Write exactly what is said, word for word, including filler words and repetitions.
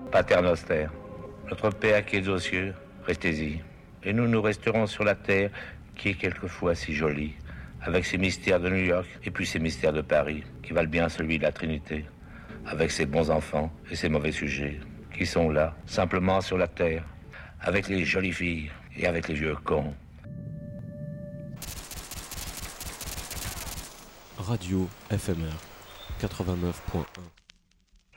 Pater Noster, notre Père qui es aux cieux, restez-y. Et nous, nous resterons sur la terre qui est quelquefois si jolie, avec ses mystères de New York et puis ses mystères de Paris, qui valent bien celui de la Trinité, avec ses bons enfants et ses mauvais sujets, qui sont là, simplement sur la terre, avec les jolies filles et avec les vieux cons. Radio F M R quatre-vingt-neuf point un